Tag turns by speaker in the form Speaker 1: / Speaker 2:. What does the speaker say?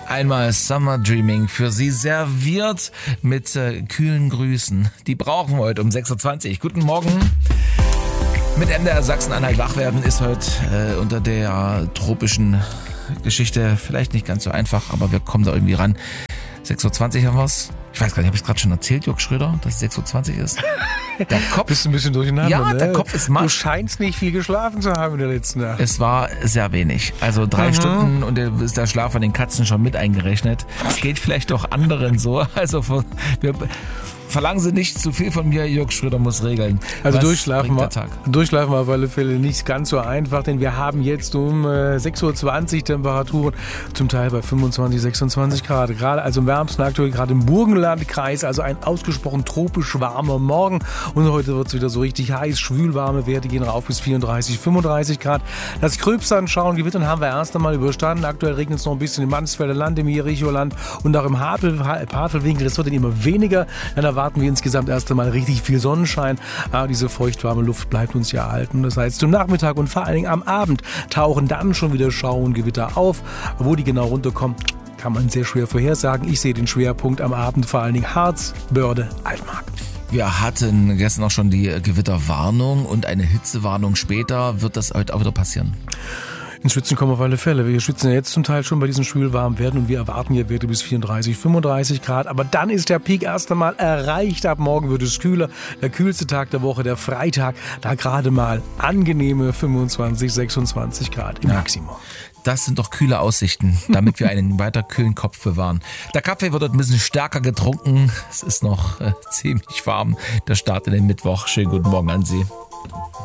Speaker 1: Einmal Summer Dreaming für Sie serviert mit kühlen Grüßen. Die brauchen wir heute um 6.20 Uhr. Guten Morgen. Mit MDR Sachsen-Anhalt wach werden ist heute unter der tropischen Geschichte vielleicht nicht ganz so einfach, aber wir kommen da irgendwie ran. 6.20 Uhr haben wir es. Ich weiß gar nicht, habe ich es gerade schon erzählt, Jörg Schröder, dass es 6.20 Uhr ist? Der Kopf.
Speaker 2: Bist du ein bisschen durcheinander,
Speaker 1: Ja,
Speaker 2: ne?
Speaker 1: der Kopf ist matt.
Speaker 2: Du scheinst nicht viel geschlafen zu haben in der letzten Nacht.
Speaker 1: Es war sehr wenig. Also 3 Stunden und ist der Schlaf von den Katzen schon mit eingerechnet. Es geht vielleicht auch anderen so. Also verlangen Sie nicht zu viel von mir, Jörg Schröder muss regeln.
Speaker 2: Also
Speaker 1: Was
Speaker 2: durchschlafen
Speaker 1: bringt der Tag?
Speaker 2: Durchschlafen war auf alle Fälle nicht ganz so einfach, denn wir haben jetzt um 6.20 Uhr Temperaturen, zum Teil bei 25, 26 Grad. Gerade also im wärmsten aktuell, gerade im Burgenlandkreis, also ein ausgesprochen tropisch warmer Morgen. Und heute wird es wieder so richtig heiß, schwülwarme Werte gehen rauf bis 34, 35 Grad. Das Gröbste anschauen, Gewittern haben wir erst einmal überstanden. Aktuell regnet es noch ein bisschen im Mansfelder Land, im Jericholand und auch im Havelwinkel. Das wird dann immer weniger. Dann erwarten wir insgesamt erst einmal richtig viel Sonnenschein. Aber diese feuchtwarme Luft bleibt uns ja erhalten. Das heißt, zum Nachmittag und vor allen Dingen am Abend tauchen dann schon wieder Schauengewitter auf. Wo die genau runterkommen, kann man sehr schwer vorhersagen. Ich sehe den Schwerpunkt am Abend vor allen Dingen Harz, Börde, Altmark.
Speaker 1: Wir hatten gestern auch schon die Gewitterwarnung und eine Hitzewarnung später. Wird das heute auch wieder passieren?
Speaker 2: Ins Schwitzen kommen auf alle Fälle. Wir schwitzen ja jetzt zum Teil schon bei diesen schwülwarmen Werten und wir erwarten hier Werte bis 34, 35 Grad. Aber dann ist der Peak erst einmal erreicht. Ab morgen wird es kühler. Der kühlste Tag der Woche, der Freitag, da gerade mal angenehme 25, 26 Grad im Maximum.
Speaker 1: Das sind doch kühle Aussichten, damit wir einen weiter kühlen Kopf bewahren. Der Kaffee wird ein bisschen stärker getrunken. Es ist noch ziemlich warm. Der Start in den Mittwoch. Schönen guten Morgen an Sie.